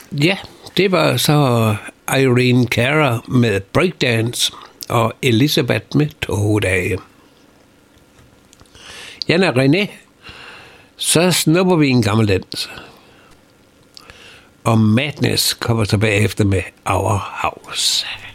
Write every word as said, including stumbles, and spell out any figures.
Ja, det var så Irene Cara med Breakdance og Elisabeth med Togedage. Jan og René, så snupper vi en gammel dans. Og Madness kommer tilbage efter med Our House.